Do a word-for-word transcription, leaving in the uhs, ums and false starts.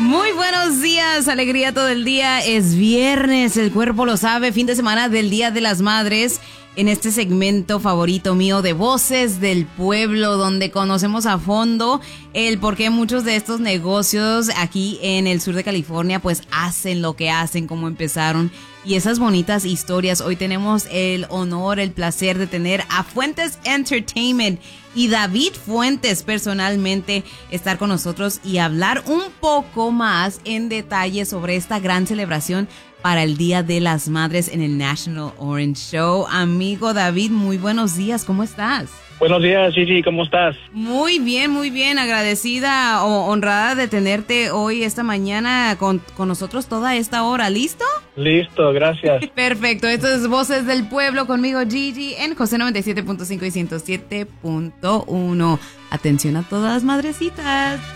Muy buenos días, alegría todo el día. Es viernes, el cuerpo lo sabe, fin de semana del Día de las Madres. En este segmento favorito mío de Voces del Pueblo, donde conocemos a fondo el por qué muchos de estos negocios aquí en el sur de California pues hacen lo que hacen, cómo empezaron y esas bonitas historias. Hoy tenemos el honor, el placer de tener a Fuentes Entertainment y David Fuentes personalmente estar con nosotros y hablar un poco más en detalle sobre esta gran celebración para el Día de las Madres en el National Orange Show. Amigo David, muy buenos días, ¿cómo estás? Buenos días, Gigi, ¿cómo estás? Muy bien, muy bien, agradecida o honrada de tenerte hoy, esta mañana, con, con nosotros toda esta hora. ¿Listo? Listo, gracias. Perfecto, esto es Voces del Pueblo conmigo, Gigi, en José noventa y siete punto cinco y ciento siete punto uno. Atención a todas las madrecitas.